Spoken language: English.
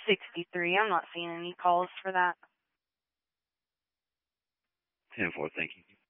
63. I'm not seeing any calls for that. 10-4, thank you.